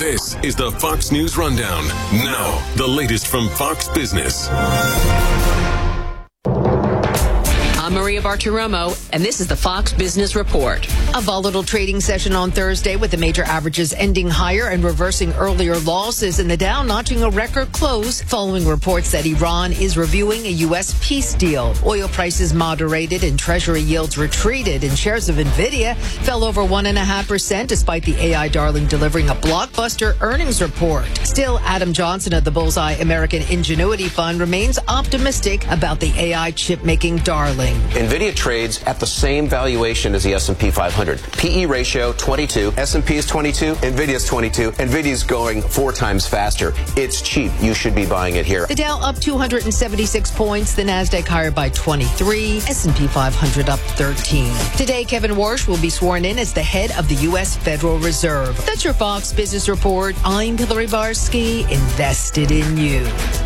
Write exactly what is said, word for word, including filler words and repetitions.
This is the Fox News Rundown. Now, the latest from Fox Business. I'm Maria Bartiromo, and this is the Fox Business Report. A volatile trading session on Thursday with the major averages ending higher and reversing earlier losses, and the Dow notching a record close following reports that Iran is reviewing a U S peace deal. Oil prices moderated and Treasury yields retreated, and shares of NVIDIA fell over one point five percent despite the A I darling delivering a blockbuster earnings report. Still, Adam Johnson of the Bullseye American Ingenuity Fund remains optimistic about the A I chip-making darling. NVIDIA trades at the same valuation as the S and P five hundred. P E ratio twenty-two, S and P is twenty-two, NVIDIA is twenty-two. NVIDIA is going four times faster. It's cheap. You should be buying it here. The Dow up two hundred seventy-six points, the Nasdaq higher by twenty-three, S and P five hundred up thirteen. Today, Kevin Warsh will be sworn in as the head of the U S Federal Reserve. That's your Fox Business Report. I'm Hillary Barsky, invested in you.